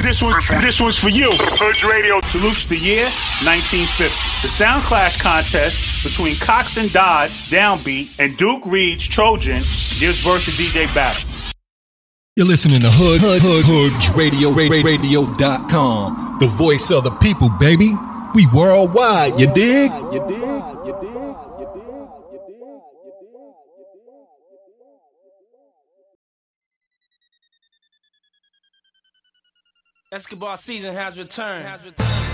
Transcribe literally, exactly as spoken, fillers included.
This one, this one's for you. Hood Radio salutes the year nineteen fifty. The Sound Clash contest between Cox and Dodds, Downbeat, and Duke Reed's Trojan gives verse a D J battle. You're listening to Hood, Hood, Hood, Hood Radio, radio dot com. The voice of the people, baby. We worldwide, you dig? You dig? You dig? Escobar season has returned. Has returned.